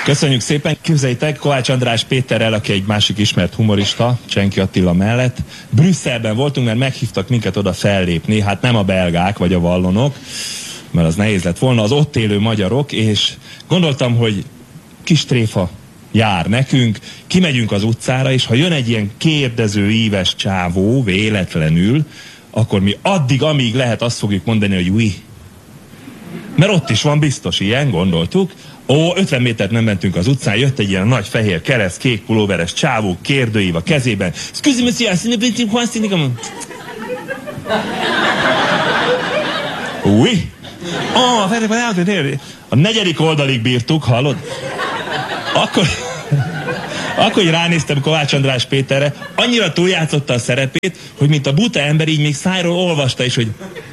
Köszönjük szépen, képzeljétek, Kovács András Péterrel, aki egy másik ismert humorista, Csenki Attila mellett, Brüsszelben voltunk, mert meghívtak minket oda fellépni, hát nem a belgák vagy a vallonok, mert az nehéz lett volna, az ott élő magyarok, és gondoltam, hogy kis tréfa jár nekünk, kimegyünk az utcára, és ha jön egy ilyen kérdező íves csávó véletlenül, akkor mi addig, amíg lehet, azt fogjuk mondani, hogy oui. Mert ott is van biztos ilyen, gondoltuk. 50 métert nem mentünk az utcán, jött egy ilyen nagy fehér kereszt, kék pulóveres csávó, kérdőív a kezében. Excuse me, monsieur, oui. A 4. oldalig bírtuk, hallod? Akkor így ránéztem Kovács András Péterre, annyira túljátszotta a szerepét, hogy mint a buta ember így még szájról olvasta is, hogy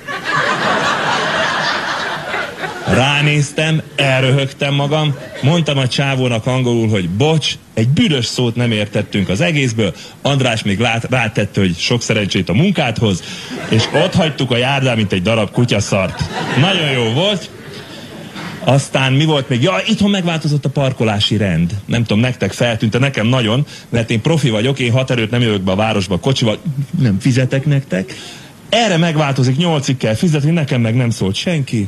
ránéztem, elröhögtem magam, mondtam a csávónak angolul, hogy bocs, egy büdös szót nem értettünk az egészből, András még rátette, hogy sok szerencsét a munkádhoz, és ott hagytuk a járdán, mint egy darab kutyaszart. Nagyon jó volt. Aztán mi volt még? Ja, itthon megváltozott a parkolási rend. Nem tudom, nektek feltűnt, nekem nagyon, mert én profi vagyok, én 6 erőt nem jövök be a városba kocsival, nem fizetek nektek. Erre megváltozik, 8-ig kell fizetni, nekem meg nem szólt senki.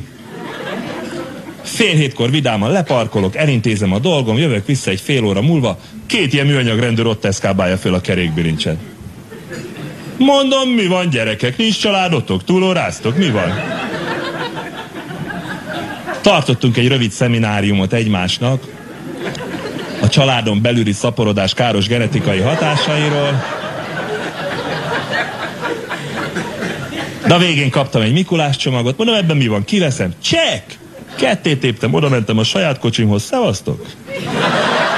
6:30 vidáman leparkolok, elintézem a dolgom, jövök vissza egy fél óra múlva, 2 ilyen műanyag rendőr ott eszkábálja föl a kerékbilincset. Mondom, mi van gyerekek, nincs családotok, túlóráztok, mi van? Tartottunk egy rövid szemináriumot egymásnak, a családon belüli szaporodás káros genetikai hatásairól, de a végén kaptam egy Mikulás csomagot, mondom, ebben mi van, kiveszem, csekk! 2 téptem, oda mentem a saját kocsimhoz, szevasztok!